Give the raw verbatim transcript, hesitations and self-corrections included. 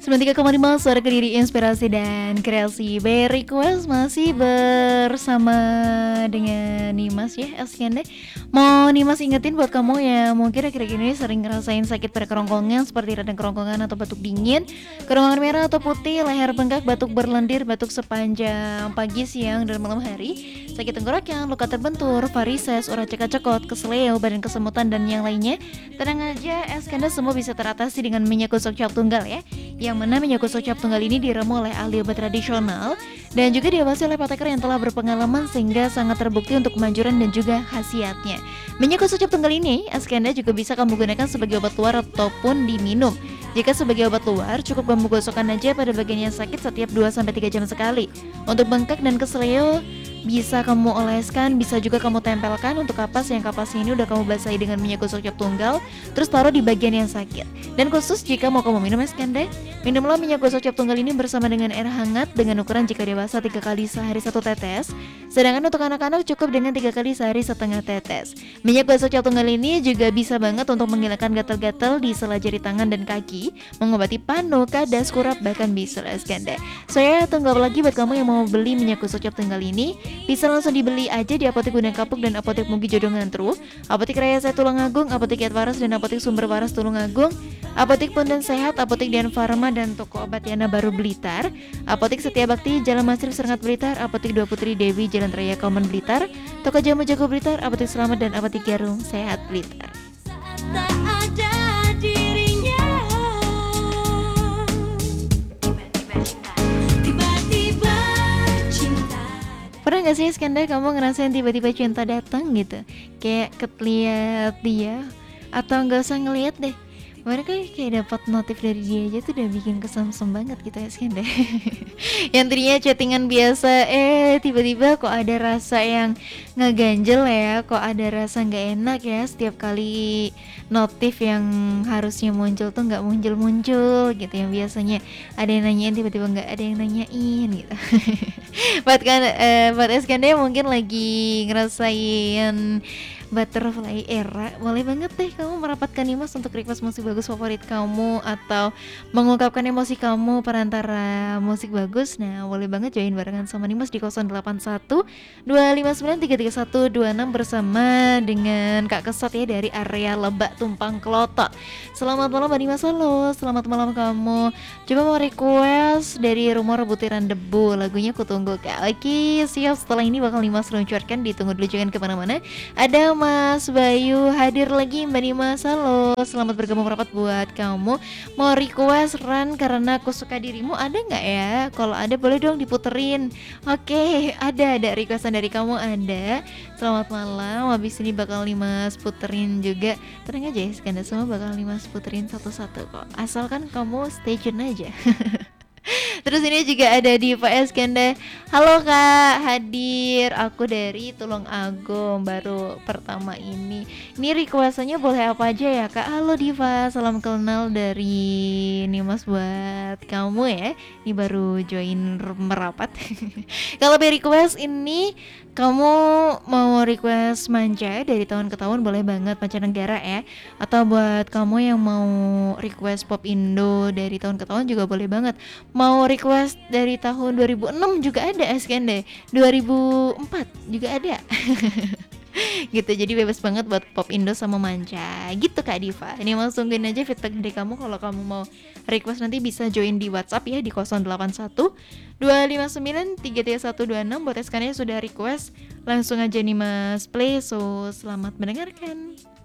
sembilan puluh tiga koma lima Suara Kediri, inspirasi dan kreasi. By Request masih bersama dengan Nimas ya, Askanda. Mau Nimas ingetin buat kamu ya, mungkin akhir-akhir ini sering ngerasain sakit pada kerongkongan seperti radang kerongkongan atau batuk dingin, kerongkongan merah atau putih, leher bengkak, batuk berlendir, batuk sepanjang pagi, siang, dan malam hari, sakit tenggorokan, luka terbentur, varises, urat cekak-cekot, keseleo, badan kesemutan, dan yang lainnya. Tenang aja, Askanda, semua bisa teratasi dengan minyak gosok cap tunggal ya. Yang mana minyak gosok cap tunggal ini diramu oleh ahli obat tradisional dan juga diawasi oleh apoteker yang telah berpengalaman sehingga sangat terbukti untuk kemanjuran dan juga khasiatnya. Minyak gosok cap tunggal ini, Askanda, juga bisa kamu gunakan sebagai obat luar ataupun diminum. Jika sebagai obat luar, cukup kamu gosokkan aja pada bagian yang sakit setiap dua sampai tiga jam sekali. Untuk bengkak dan keseleo, bisa kamu oleskan, bisa juga kamu tempelkan. Untuk kapas, yang kapasnya ini udah kamu basahi dengan minyak gosok cap tunggal, terus taruh di bagian yang sakit. Dan khusus jika mau kamu minum, Askanda, minumlah minyak gosok cap tunggal ini bersama dengan air hangat dengan ukuran jika dewasa tiga kali sehari satu tetes, sedangkan untuk anak-anak cukup dengan tiga kali sehari setengah tetes. Minyak gosok cap tunggal ini juga bisa banget untuk menghilangkan gatal-gatal di sela jari tangan dan kaki, mengobati panu, kadas, kurap, bahkan bisul, Askanda. Saya tunggu apa lagi buat kamu yang mau beli minyak gosok cap tunggal ini? Bisa langsung dibeli aja di Apotek Gunung Kapuk dan Apotek Mugi Jodongantru, Apotek Raya Saya Tulungagung, Apotek Yat Waras dan Apotek Sumber Waras Tulungagung, Apotek Pondan Sehat, Apotek Dian Farma dan Toko Obat Yana Baru Blitar, Apotek Setia Bakti Jalan Masrif Serengat Blitar, Apotek Dua Putri Dewi Jalan Raya Kauman Blitar, Toko Jamu Jago Blitar, Apotek Selamat dan Apotek Jarum Sehat Blitar. Pernah gak sih, Skanda, kamu ngerasain tiba-tiba cinta datang gitu, kayak ketliat dia, atau gak usah ngeliat deh, mereka kayak dapat notif dari dia aja tuh udah bikin kesemsem banget gitu ya, Skanda. Yang tadinya chattingan biasa, eh tiba-tiba kok ada rasa yang ngeganjel ya, kok ada rasa nggak enak ya, setiap kali notif yang harusnya muncul tuh nggak muncul-muncul gitu, yang biasanya ada yang nanyain tiba-tiba nggak ada yang nanyain gitu. Buat kan, eh, buat Eskandar mungkin lagi ngerasain butterfly era, boleh banget deh kamu merapatkan Nimas untuk request musik bagus favorit kamu atau mengungkapkan emosi kamu perantara musik bagus. Nah, boleh banget join barengan sama Nimas di nol delapan satu dua lima sembilan tiga tiga satu dua enam bersama dengan Kak Kesot ya dari area Lebak Tumpang Klotot. Selamat malam Mbak Nimas, halo, selamat malam kamu. Coba mau request dari Rumor Butiran Debu, lagunya Kutunggu Kak. Oke, siap, setelah ini bakal Nimas luncurkan, ditunggu dulu jangan kemana-mana. Ada Mas Bayu hadir lagi, Mbak Nimas, halo, selamat bergabung rapat buat kamu. Mau request Run Karena Aku Suka Dirimu, ada nggak ya? Kalau ada boleh dong diputerin. Oke, ada, ada requestan dari kamu, ada. Selamat malam, habis ini bakal Nimas puterin juga. Tenang aja ya, Skanda, semua bakal Nimas puterin satu-satu kok, asalkan kamu stay tune aja. Terus ini juga ada Diva Eskanda. Halo Kak, hadir aku dari Tulung Agung baru pertama ini. Ini requestannya boleh apa aja ya Kak? Halo Diva, salam kenal dari Nimas buat kamu ya. Ini baru join merapat. Kalau dari request ini kamu mau request manja dari tahun ke tahun boleh banget, mancanegara ya. Atau buat kamu yang mau request pop Indo dari tahun ke tahun juga boleh banget. Mau request dari tahun dua ribu enam juga ada, Eskende dua ribu empat juga ada. Gitu, jadi bebas banget buat pop Indo sama manja gitu Kak Diva. Ini langsung tungguin aja feedback dari kamu. Kalau kamu mau request nanti bisa join di WhatsApp ya di nol delapan satu dua lima sembilan tiga tiga satu dua enam. Buat Eskandar sudah request, langsung aja nih Mas play. So selamat mendengarkan.